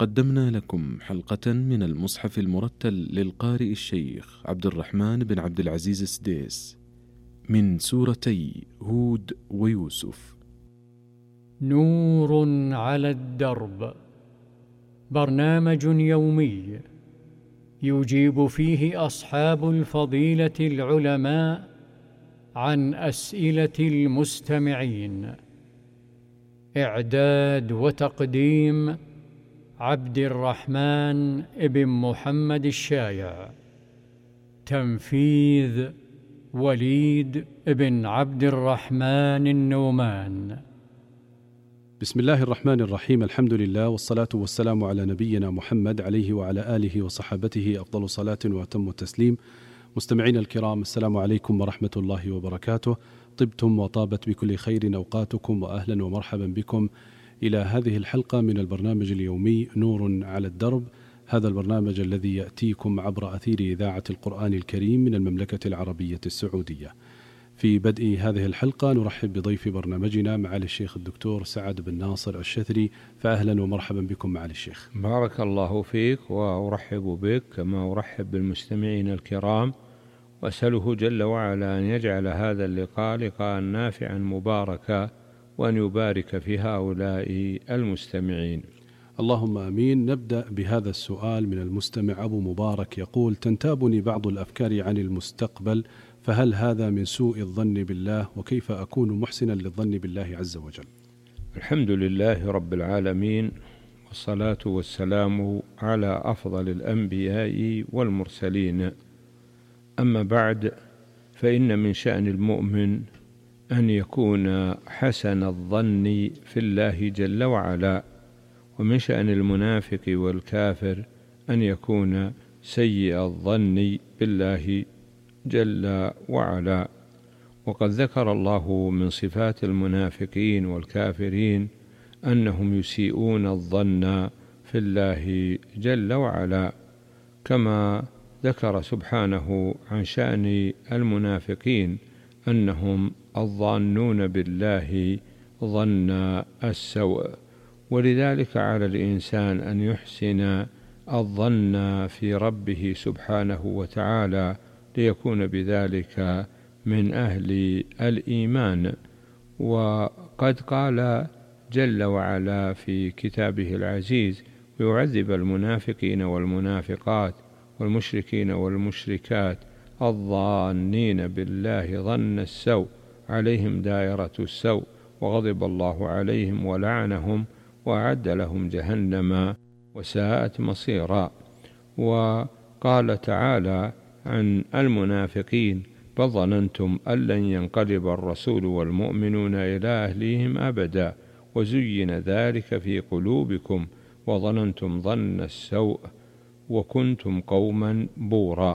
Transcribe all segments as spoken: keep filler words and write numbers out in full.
قدمنا لكم حلقة من المصحف المرتل للقارئ الشيخ عبد الرحمن بن عبد العزيز السديس من سورتي هود ويوسف. نور على الدرب، برنامج يومي يجيب فيه أصحاب الفضيلة العلماء عن أسئلة المستمعين. إعداد وتقديم عبد الرحمن بن محمد الشايع. تنفيذ وليد بن عبد الرحمن النومان. بسم الله الرحمن الرحيم. الحمد لله والصلاة والسلام على نبينا محمد عليه وعلى آله وصحابته أفضل صلاة وأتم التسليم. مستمعين الكرام، السلام عليكم ورحمة الله وبركاته. طبتم وطابت بكل خير أوقاتكم، وأهلا ومرحبا بكم إلى هذه الحلقة من البرنامج اليومي نور على الدرب. هذا البرنامج الذي يأتيكم عبر أثير إذاعة القرآن الكريم من المملكة العربية السعودية. في بدء هذه الحلقة نرحب بضيف برنامجنا معالي الشيخ الدكتور سعد بن ناصر الشثري، فأهلا ومرحبا بكم معالي الشيخ. بارك الله فيك، وأرحب بك كما أرحب بالمستمعين الكرام، وأسأله جل وعلا أن يجعل هذا اللقاء لقاء نافعا مباركا، وأن يبارك في هؤلاء المستمعين. اللهم آمين. نبدأ بهذا السؤال من المستمع أبو مبارك، يقول: تنتابني بعض الأفكار عن المستقبل، فهل هذا من سوء الظن بالله؟ وكيف أكون محسنا للظن بالله عز وجل؟ الحمد لله رب العالمين، والصلاة والسلام على أفضل الأنبياء والمرسلين. أما بعد، فإن من شأن المؤمن أن يكون حسن الظن في الله جل وعلا، ومن شأن المنافق والكافر أن يكون سيء الظن بالله جل وعلا. وقد ذكر الله من صفات المنافقين والكافرين أنهم يسيئون الظن في الله جل وعلا، كما ذكر سبحانه عن شأن المنافقين أنهم الظانون بالله ظن السوء. ولذلك على الإنسان أن يحسن الظن في ربه سبحانه وتعالى، ليكون بذلك من أهل الإيمان. وقد قال جل وعلا في كتابه العزيز: ويعذب المنافقين والمنافقات والمشركين والمشركات الظانين بالله ظن السوء عليهم دائرة السوء، وغضب الله عليهم ولعنهم وأعد لهم جهنم وساءت مصيرا. وقال تعالى عن المنافقين: بل ظننتم أن لن ينقلب الرسول والمؤمنون إلى أهليهم أبدا، وزين ذلك في قلوبكم وظننتم ظن السوء وكنتم قوما بورا.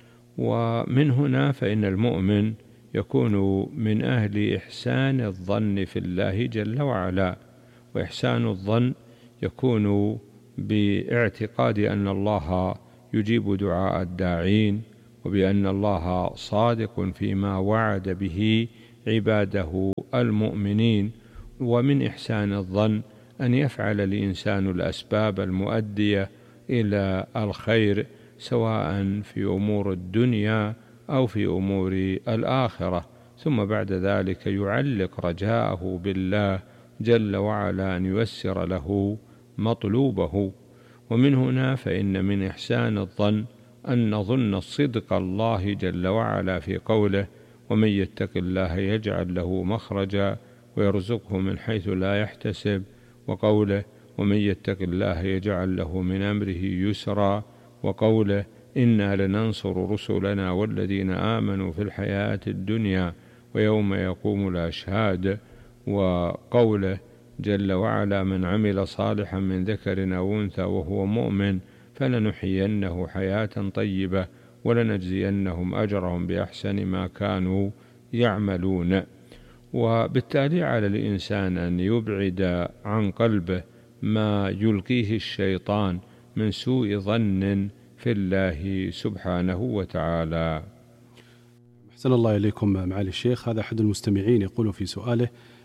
ومن هنا فإن المؤمن يكون من أهل إحسان الظن في الله جل وعلا. وإحسان الظن يكون باعتقاد أن الله يجيب دعاء الداعين، وبأن الله صادق فيما وعد به عباده المؤمنين. ومن إحسان الظن أن يفعل الإنسان الأسباب المؤدية إلى الخير، سواء في أمور الدنيا أو في أمور الآخرة، ثم بعد ذلك يعلق رجاءه بالله جل وعلا أن ييسر له مطلوبه. ومن هنا فإن من إحسان الظن أن نظن صدق الله جل وعلا في قوله: ومن يتق الله يجعل له مخرجا ويرزقه من حيث لا يحتسب، وقوله: ومن يتق الله يجعل له من أمره يسرا، وقوله: إنا لننصر رسلنا والذين آمنوا في الحياة الدنيا ويوم يقوم الأشهاد، وقوله جل وعلا: من عمل صالحا من ذكر أو أنثى وهو مؤمن فلنحيينه حياة طيبة ولنجزينهم أجرهم بأحسن ما كانوا يعملون. وبالتالي على الإنسان أن يبعد عن قلبه ما يلقيه الشيطان من سوء ظن في الله سبحانه وتعالى. أحسن الله إليكم معالي الشيخ. هذا أحد المستمعين يقول في سؤاله: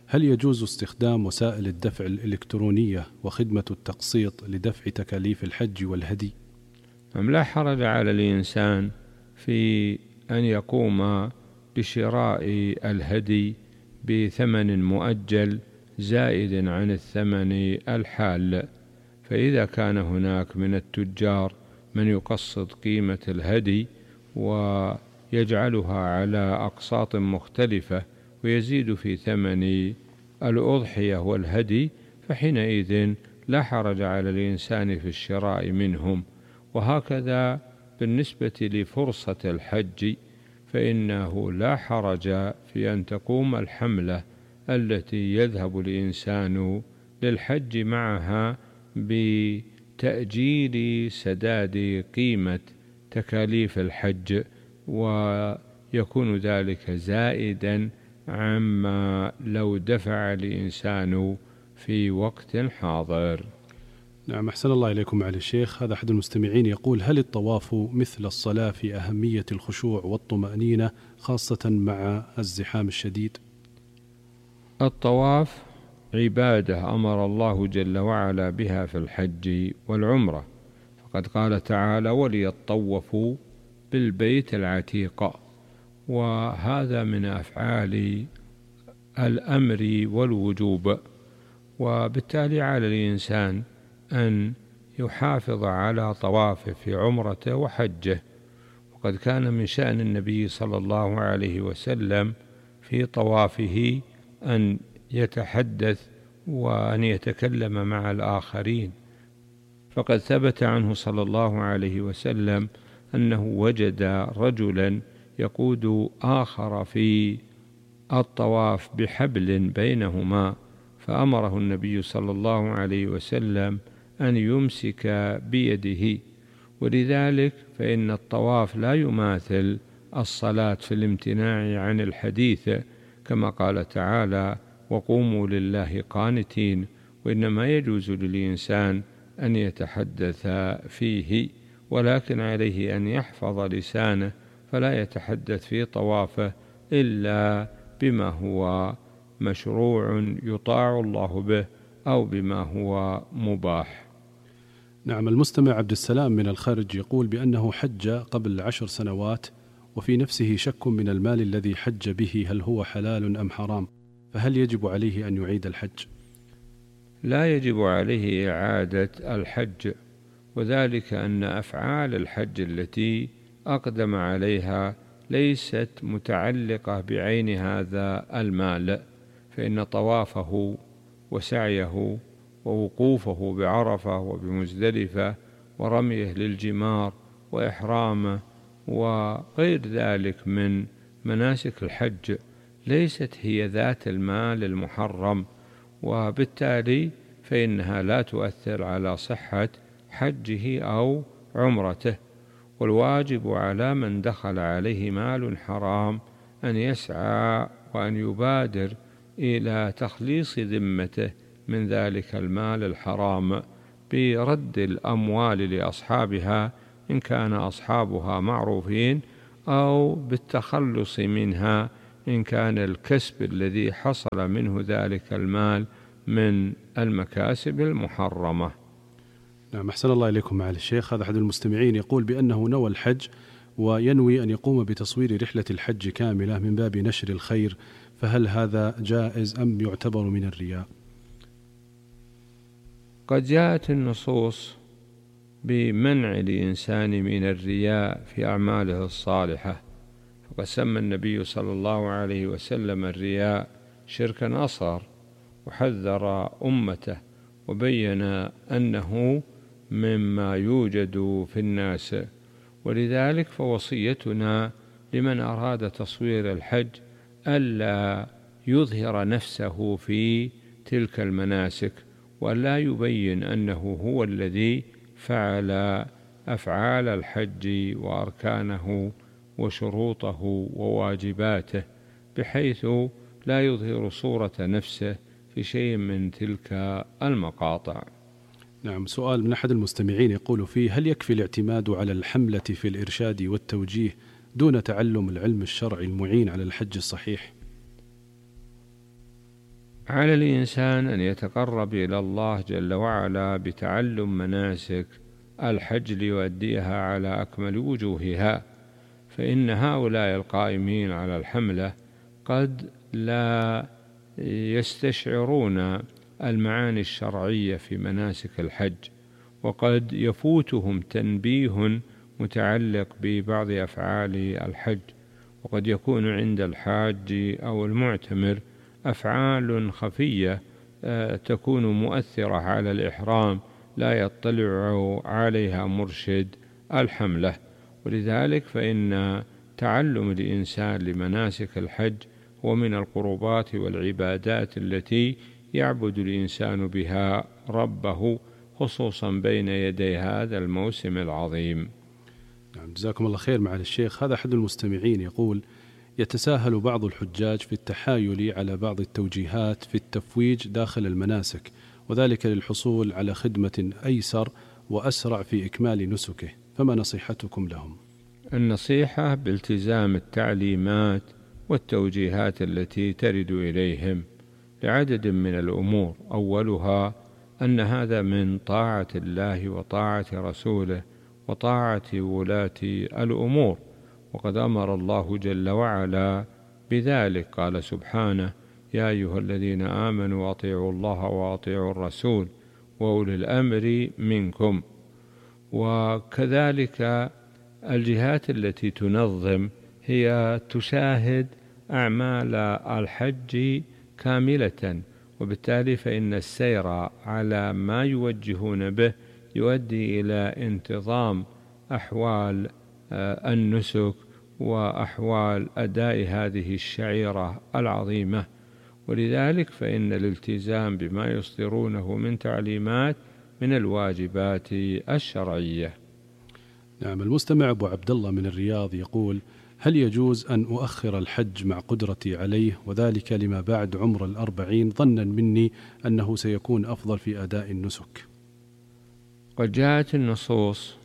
هل يجوز استخدام وسائل الدفع الإلكترونية وخدمة التقسيط لدفع تكاليف الحج والهدي؟ أم لا حرج على الإنسان في أن يقوم بشراء الهدي بثمن مؤجل زائد عن الثمن الحال، فإذا كان هناك من التجار من يقسط قيمة الهدي ويجعلها على أقساط مختلفة ويزيد في ثمن الأضحية والهدي، فحينئذ لا حرج على الإنسان في الشراء منهم. وهكذا بالنسبة لفرصة الحج، فإنه لا حرج في أن تقوم الحملة التي يذهب الإنسان للحج معها بتأجيل سداد قيمة تكاليف الحج، ويكون ذلك زائدا عما لو دفع الإنسان في وقت حاضر. نعم، أحسن الله إليكم معالي الشيخ. هذا أحد المستمعين يقول: هل الطواف مثل الصلاة في أهمية الخشوع والطمأنينة خاصة مع الزحام الشديد؟ الطواف عبادة أمر الله جل وعلا بها في الحج والعمرة، فقد قال تعالى: وليطوفوا بالبيت العتيق، وهذا من أفعال الأمر والوجوب، وبالتالي على الإنسان أن يحافظ على طوافه في عمرته وحجه. وقد كان من شأن النبي صلى الله عليه وسلم في طوافه أن يتحدث وأن يتكلم مع الآخرين، فقد ثبت عنه صلى الله عليه وسلم أنه وجد رجلا يقود آخر في الطواف بحبل بينهما، فأمره النبي صلى الله عليه وسلم أن يمسك بيده. ولذلك فإن الطواف لا يماثل الصلاة في الامتناع عن الحديث، كما قال تعالى: وقوموا لله قانتين، وإنما يجوز للإنسان أن يتحدث فيه، ولكن عليه أن يحفظ لسانه فلا يتحدث في طوافه إلا بما هو مشروع يطاع الله به أو بما هو مباح. نعم، المستمع عبد السلام من الخارج يقول بأنه حج قبل عشر سنوات وفي نفسه شك من المال الذي حج به، هل هو حلال أم حرام؟ فهل يجب عليه أن يعيد الحج؟ لا يجب عليه إعادة الحج، وذلك أن أفعال الحج التي أقدم عليها ليست متعلقة بعين هذا المال، فإن طوافه وسعيه ووقوفه بعرفة وبمزدلفة ورميه للجمار وإحرامه وغير ذلك من مناسك الحج ليست هي ذات المال المحرم، وبالتالي فإنها لا تؤثر على صحة حجه أو عمرته. والواجب على من دخل عليه مال حرام أن يسعى وأن يبادر إلى تخليص ذمته من ذلك المال الحرام برد الأموال لأصحابها إن كان أصحابها معروفين، أو بالتخلص منها إن كان الكسب الذي حصل منه ذلك المال من المكاسب المحرمة. نعم، أحسن الله إليكم معالي الشيخ. هذا أحد المستمعين يقول بأنه نوى الحج وينوي أن يقوم بتصوير رحلة الحج كاملة من باب نشر الخير، فهل هذا جائز أم يعتبر من الرياء؟ قد جاءت النصوص بمنع الإنسان من الرياء في أعماله الصالحة، فقد سمى النبي صلى الله عليه وسلم الرياء شركا أصغر، وحذر أمته وبين أنه مما يوجد في الناس. ولذلك فوصيتنا لمن أراد تصوير الحج ألا يظهر نفسه في تلك المناسك، ولا يبين أنه هو الذي فعل أفعال الحج وأركانه وشروطه وواجباته، بحيث لا يظهر صورة نفسه في شيء من تلك المقاطع. نعم، سؤال من أحد المستمعين يقول فيه: هل يكفي الاعتماد على الحملة في الإرشاد والتوجيه دون تعلم العلم الشرعي المعين على الحج الصحيح؟ على الإنسان أن يتقرب إلى الله جل وعلا بتعلم مناسك الحج ليؤديها على أكمل وجوهها، فإن هؤلاء القائمين على الحملة قد لا يستشعرون المعاني الشرعية في مناسك الحج، وقد يفوتهم تنبيه متعلق ببعض أفعال الحج، وقد يكون عند الحاج أو المعتمر أفعال خفية تكون مؤثرة على الإحرام لا يطلع عليها مرشد الحملة. ولذلك فإن تعلم الإنسان لمناسك الحج هو من القربات والعبادات التي يعبد الإنسان بها ربه، خصوصا بين يدي هذا الموسم العظيم. نعم، جزاكم الله خير معالي الشيخ. هذا أحد المستمعين يقول: يتساهل بعض الحجاج في التحايل على بعض التوجيهات في التفويج داخل المناسك، وذلك للحصول على خدمة أيسر وأسرع في إكمال نسكه، فما نصيحتكم لهم؟ النصيحة بالتزام التعليمات والتوجيهات التي ترد إليهم لعدد من الأمور، أولها أن هذا من طاعة الله وطاعة رسوله وطاعة ولاة الأمور، وقد أمر الله جل وعلا بذلك، قال سبحانه: يا أيها الذين آمنوا أطيعوا الله وأطيعوا الرسول وأولي الأمر منكم. وكذلك الجهات التي تنظم هي تشاهد أعمال الحج كاملة، وبالتالي فإن السير على ما يوجهون به يؤدي إلى انتظام أحوال النسك وأحوال أداء هذه الشعيرة العظيمة. ولذلك فإن الالتزام بما يصدرونه من تعليمات من الواجبات الشرعية. نعم، المستمع أبو عبد الله من الرياض يقول: هل يجوز أن أؤخر الحج مع قدرتي عليه، وذلك لما بعد عمر الأربعين، ظنا مني أنه سيكون أفضل في أداء النسك؟ قد جاءت النصوص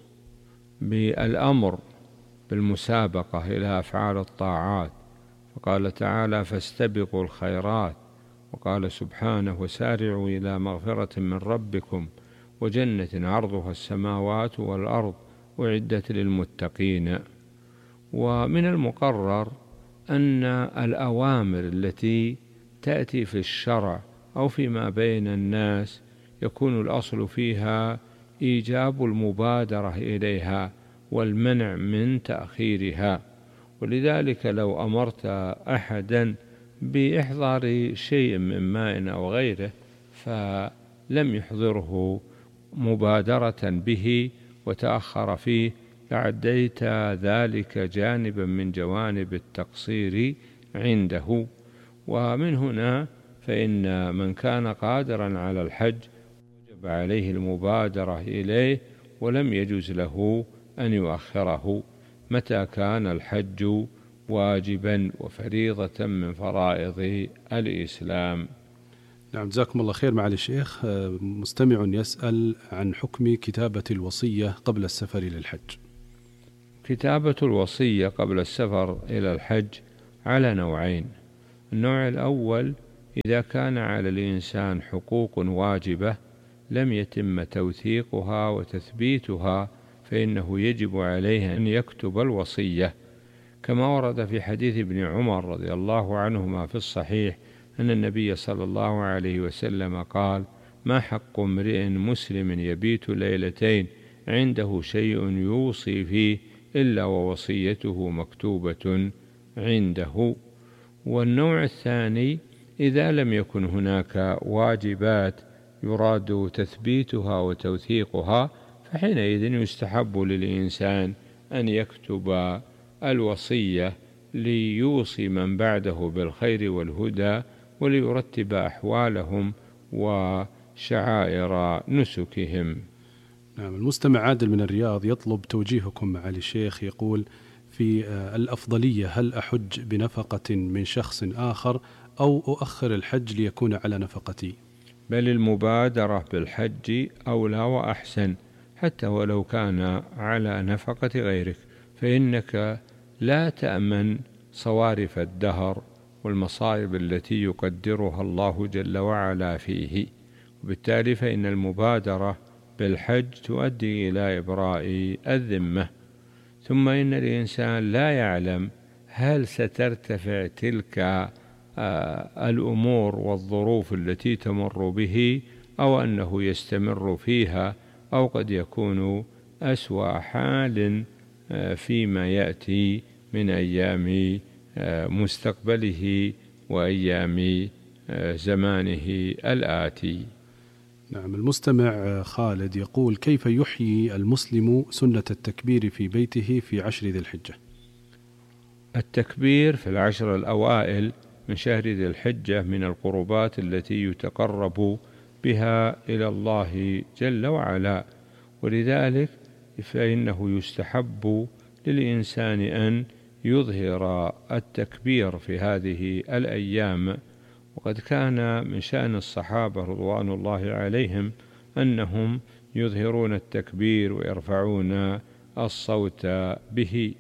بالأمر بالمسابقة إلى أفعال الطاعات، فقال تعالى: فاستبقوا الخيرات، وقال سبحانه: وسارعوا إلى مغفرة من ربكم وجنة عرضها السماوات والأرض أعدت للمتقين. ومن المقرر أن الأوامر التي تأتي في الشرع أو فيما بين الناس يكون الأصل فيها إيجاب المبادرة إليها والمنع من تأخيرها. ولذلك لو أمرت أحدا بإحضار شيء من ماء أو غيره فلم يحضره مبادرة به وتأخر فيه لعديت ذلك جانبا من جوانب التقصير عنده. ومن هنا فإن من كان قادرا على الحج وجب عليه المبادرة إليه، ولم يجوز له أن يؤخره متى كان الحج واجبا وفريضة من فرائض الإسلام. نعم، جزاكم الله خير معالي الشيخ. مستمع يسأل عن حكم كتابة الوصية قبل السفر إلى الحج. كتابة الوصية قبل السفر إلى الحج على نوعين: النوع الأول إذا كان على الإنسان حقوق واجبة لم يتم توثيقها وتثبيتها فإنه يجب عليه أن يكتب الوصية، كما ورد في حديث ابن عمر رضي الله عنهما في الصحيح أن النبي صلى الله عليه وسلم قال: ما حق امرئ مسلم يبيت ليلتين عنده شيء يوصي فيه إلا ووصيته مكتوبة عنده. والنوع الثاني إذا لم يكن هناك واجبات يراد تثبيتها وتوثيقها فحينئذ يستحب للإنسان أن يكتب الوصية ليوصي من بعده بالخير والهدى وليرتب أحوالهم وشعائر نسكهم. نعم، المستمع عادل من الرياض يطلب توجيهكم معالي الشيخ، يقول: في الأفضلية هل أحج بنفقة من شخص آخر أو أؤخر الحج ليكون على نفقتي؟ بل المبادرة بالحج أولى وأحسن حتى ولو كان على نفقة غيرك، فإنك لا تأمن صوارف الدهر والمصائب التي يقدرها الله جل وعلا فيه. وبالتالي فإن المبادرة بالحج تؤدي إلى إبراء الذمة. ثم إن الإنسان لا يعلم هل سترتفع تلك الأمور والظروف التي تمر به، أو أنه يستمر فيها، أو قد يكون أسوأ حال فيما يأتي من أيام مستقبله وأيام زمانه الآتي. نعم. المستمع خالد يقول: كيف يحيي المسلم سنة التكبير في بيته في عشر ذي الحجة؟ التكبير في العشر الأوائل من شهر ذي الحجة من القربات التي يتقرب بها إلى الله جل وعلا، ولذلك فإنه يستحب للإنسان أن يظهر التكبير في هذه الأيام. وقد كان من شأن الصحابة رضوان الله عليهم أنهم يظهرون التكبير ويرفعون الصوت به.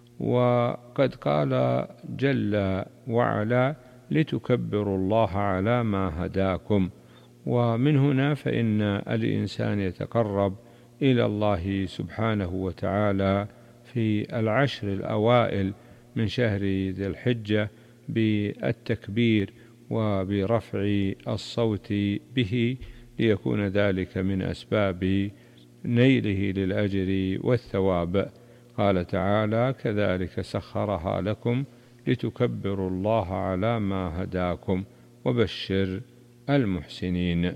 وقد قال جل وعلا: لتكبروا الله على ما هداكم. ومن هنا فإن الإنسان يتقرب إلى الله سبحانه وتعالى في العشر الأوائل من شهر ذي الحجة بالتكبير وبرفع الصوت به، ليكون ذلك من أسباب نيله للأجر والثواب. قال تعالى: كذلك سخرها لكم لتكبروا الله على ما هداكم وبشر المحسنين.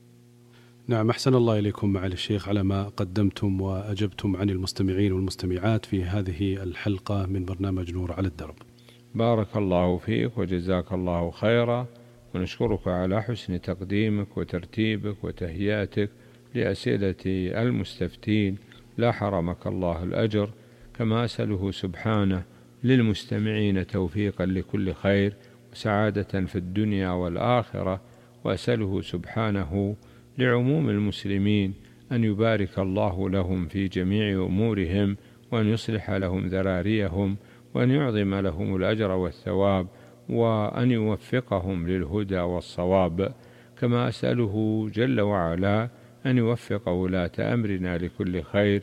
نعم. أحسن الله إليكم معالي الشيخ على ما قدمتم وأجبتم عن المستمعين والمستمعات في هذه الحلقة من برنامج نور على الدرب. بارك الله فيك وجزاك الله خيرا، ونشكرك على حسن تقديمك وترتيبك وتهيئتك لأسئلة المستفتين، لا حرمك الله الأجر. كما أسأله سبحانه للمستمعين توفيقا لكل خير وسعادة في الدنيا والآخرة، وأسأله سبحانه لعموم المسلمين أن يبارك الله لهم في جميع أمورهم، وأن يصلح لهم ذراريهم، وأن يعظم لهم الأجر والثواب، وأن يوفقهم للهدى والصواب. كما أسأله جل وعلا أن يوفق ولاة أمرنا لكل خير،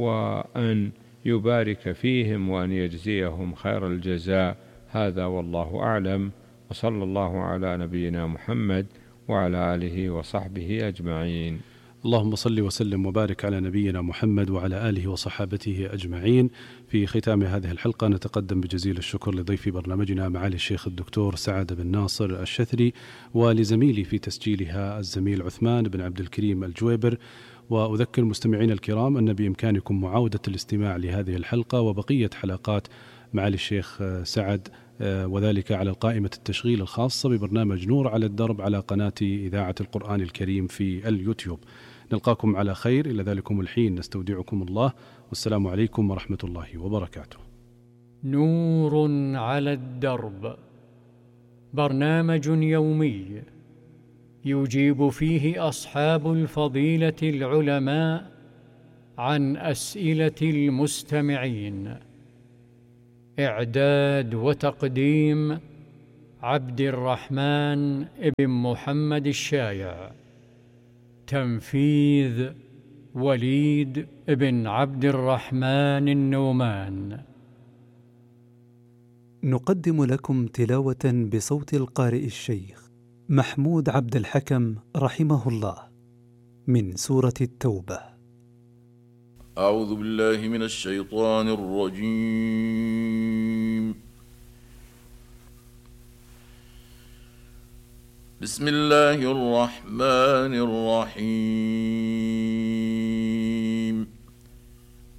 وأن يبارك فيهم، وأن يجزيهم خير الجزاء. هذا والله أعلم، وصلى الله على نبينا محمد وعلى آله وصحبه أجمعين. اللهم صل وسلم وبارك على نبينا محمد وعلى آله وصحابته أجمعين. في ختام هذه الحلقة نتقدم بجزيل الشكر لضيف برنامجنا معالي الشيخ الدكتور سعد بن ناصر الشثري، ولزميلي في تسجيلها الزميل عثمان بن عبد الكريم الجويبر. وأذكر مستمعين الكرام أن بإمكانكم معاودة الاستماع لهذه الحلقة وبقية حلقات معالي الشيخ سعد، وذلك على القائمة التشغيل الخاصة ببرنامج نور على الدرب على قناة إذاعة القرآن الكريم في اليوتيوب. نلقاكم على خير، إلى ذلكم الحين نستودعكم الله، والسلام عليكم ورحمة الله وبركاته. نور على الدرب، برنامج يومي يجيب فيه أصحاب الفضيلة العلماء عن أسئلة المستمعين. إعداد وتقديم عبد الرحمن بن محمد الشايع. تنفيذ وليد بن عبد الرحمن النومان. نقدم لكم تلاوة بصوت القارئ الشيخ محمود عبد الحكم رحمه الله من سورة التوبة. أعوذ بالله من الشيطان الرجيم. بسم الله الرحمن الرحيم.